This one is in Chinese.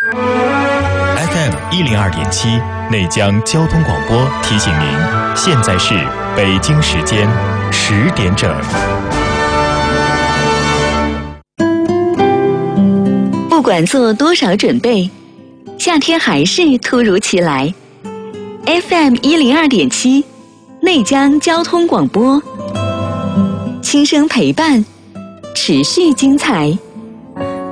FM 102.7内江交通广播提醒您，现在是北京时间10点整。 不管做多少准备，夏天还是突如其来。FM 102.7内江交通广播，轻声陪伴，持续精彩。